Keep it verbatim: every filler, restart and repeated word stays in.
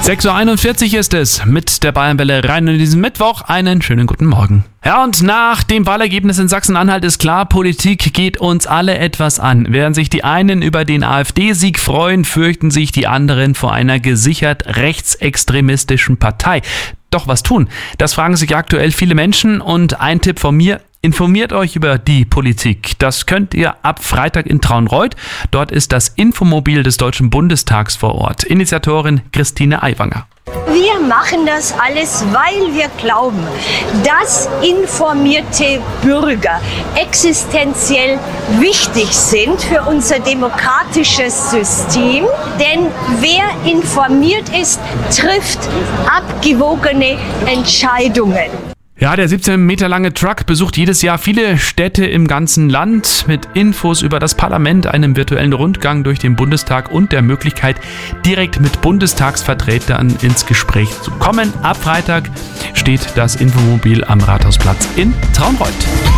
sechs Uhr einundvierzig ist es mit der Bayernwelle rein in diesen Mittwoch. Einen schönen guten Morgen. Ja, und nach dem Wahlergebnis in Sachsen-Anhalt ist klar, Politik geht uns alle etwas an. Während sich die einen über den AfD-Sieg freuen, fürchten sich die anderen vor einer gesichert rechtsextremistischen Partei. Doch was tun? Das fragen sich aktuell viele Menschen und ein Tipp von mir: Informiert euch über die Politik. Das könnt ihr ab Freitag in Traunreut. Dort ist das Infomobil des Deutschen Bundestags vor Ort. Initiatorin Christine Aiwanger. Wir machen das alles, weil wir glauben, dass informierte Bürger existenziell wichtig sind für unser demokratisches System. Denn wer informiert ist, trifft abgewogene Entscheidungen. Ja, der siebzehn Meter lange Truck besucht jedes Jahr viele Städte im ganzen Land mit Infos über das Parlament, einem virtuellen Rundgang durch den Bundestag und der Möglichkeit, direkt mit Bundestagsvertretern ins Gespräch zu kommen. Ab Freitag steht das Infomobil am Rathausplatz in Traunreut.